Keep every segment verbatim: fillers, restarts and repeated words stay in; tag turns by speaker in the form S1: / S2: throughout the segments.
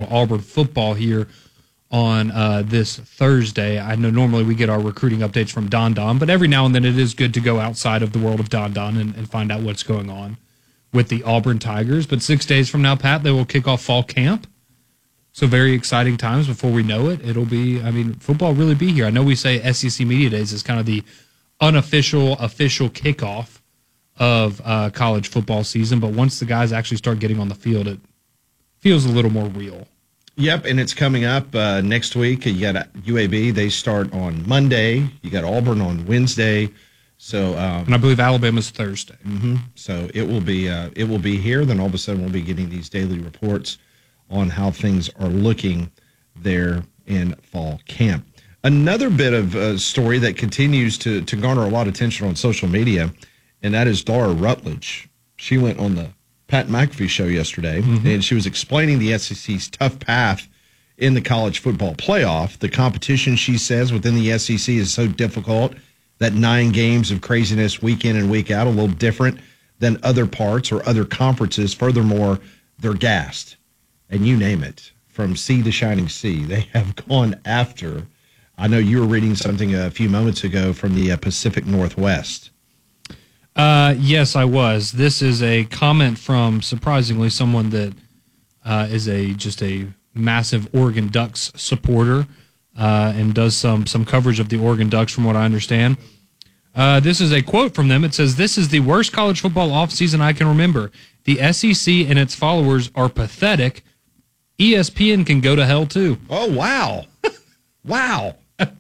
S1: Auburn football here on uh, this Thursday. I know normally we get our recruiting updates from Don Don, but every now and then it is good to go outside of the world of Don Don and, and find out what's going on with the Auburn Tigers. But six days from now, Pat, they will kick off fall camp. So very exciting times before we know it. It'll be, I mean, football really be here. I know we say S E C Media Days is kind of the unofficial, official kickoff of uh, college football season, but once the guys actually start getting on the field, it feels a little more real.
S2: Yep, and it's coming up uh, next week. You got U A B. They start on Monday. You got Auburn on Wednesday. So, um,
S1: and I believe Alabama's Thursday.
S2: Mm-hmm. So it will be uh, it will be here. Then all of a sudden we'll be getting these daily reports on how things are looking there in fall camp. Another bit of a story that continues to to garner a lot of attention on social media, and that is Laura Rutledge. She went on the Pat McAfee show yesterday, mm-hmm. and she was explaining the S E C's tough path in the college football playoff. The competition, she says, within the S E C is so difficult that nine games of craziness week in and week out, a little different than other parts or other conferences. Furthermore, they're gassed, and you name it, from sea to shining sea. They have gone after. I know you were reading something a few moments ago from the uh, Pacific Northwest.
S1: Uh, yes, I was. This is a comment from, surprisingly, someone that uh, is a just a massive Oregon Ducks supporter uh, and does some some coverage of the Oregon Ducks, from what I understand. Uh, this is a quote from them. It says, "This is the worst college football offseason I can remember. The S E C and its followers are pathetic. E S P N can go to hell, too."
S2: Oh, wow. Wow.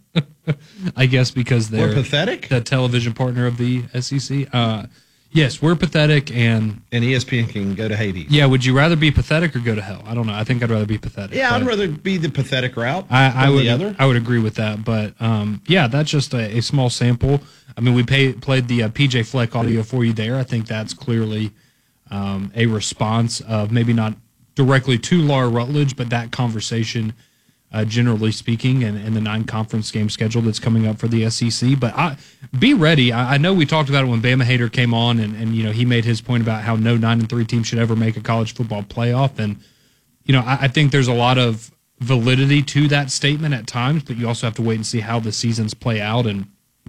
S1: I guess because they're
S2: we're pathetic?
S1: The television partner of the S E C. Uh, yes, we're pathetic, and
S2: and E S P N can go to Hades.
S1: Yeah, would you rather be pathetic or go to hell? I don't know. I think I'd rather be pathetic.
S2: Yeah, I'd rather be the pathetic route.
S1: I, I would.
S2: The other.
S1: I would agree with that, but um, yeah, that's just a, a small sample. I mean, we pay, played the uh, P J Fleck audio for you there. I think that's clearly um, a response of maybe not directly to Laura Rutledge, but that conversation. Uh, generally speaking, and, and the nine-conference game schedule that's coming up for the S E C. But I, be ready. I, I know we talked about it when Bama Hater came on, and, and you know he made his point about how no nine and three team should ever make a college football playoff. And you know I, I think there's a lot of validity to that statement at times, but you also have to wait and see how the seasons play out and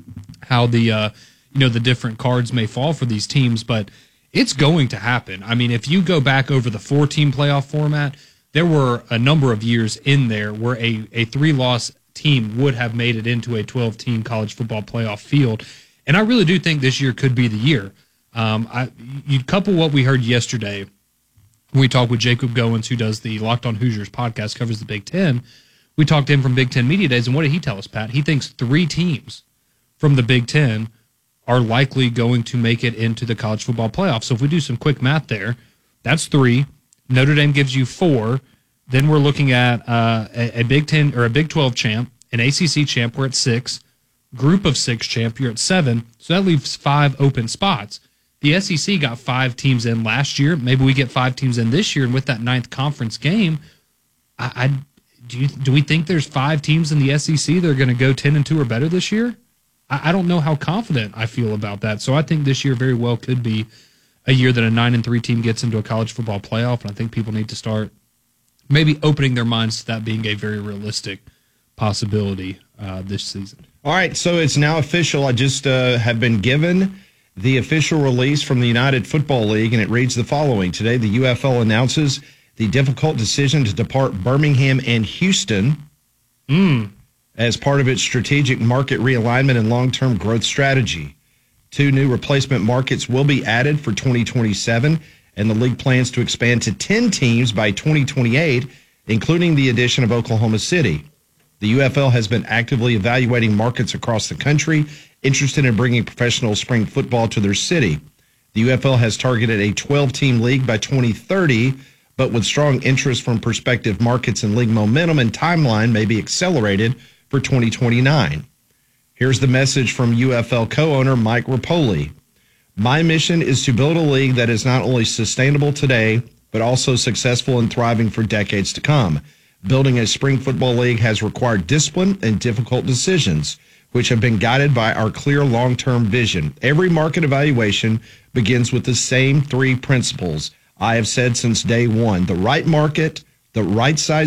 S1: how the uh, you know the different cards may fall for these teams. But it's going to happen. I mean, if you go back over the four-team playoff format, there were a number of years in there where a, a three-loss team would have made it into a twelve-team college football playoff field. And I really do think this year could be the year. Um, I, you couple what we heard yesterday when we talked with Jacob Goins, who does the Locked on Hoosiers podcast, covers the Big Ten. We talked to him from Big Ten Media Days, and what did he tell us, Pat? He thinks three teams from the Big Ten are likely going to make it into the college football playoff. So if we do some quick math there, that's three. Notre Dame gives you four. Then we're looking at uh, a, a Big Ten or a Big twelve champ, an A C C champ. We're at six. Group of six champ. You're at seven. So that leaves five open spots. The S E C got five teams in last year. Maybe we get five teams in this year. And with that ninth conference game, I, I do. You, do we think there's five teams in the S E C that are going to go ten and two or better this year? I, I don't know how confident I feel about that. So I think this year very well could be a year that a nine and three team gets into a college football playoff, and I think people need to start maybe opening their minds to that being a very realistic possibility uh, this season.
S2: All right, so it's now official. I just uh, have been given the official release from the United Football League, and it reads the following. Today, the U F L announces the difficult decision to depart Birmingham and Houston
S1: mm.
S2: as part of its strategic market realignment and long-term growth strategy. Two new replacement markets will be added for twenty twenty-seven, and the league plans to expand to ten teams by twenty twenty-eight, including the addition of Oklahoma City. The U F L has been actively evaluating markets across the country interested in bringing professional spring football to their city. The U F L has targeted a twelve-team league by twenty thirty, but with strong interest from prospective markets and league momentum and timeline may be accelerated for twenty twenty-nine. Here's the message from U F L co-owner Mike Rapoli. My mission is to build a league that is not only sustainable today, but also successful and thriving for decades to come. Building a spring football league has required discipline and difficult decisions, which have been guided by our clear long-term vision. Every market evaluation begins with the same three principles I have said since day one: the right market, the right size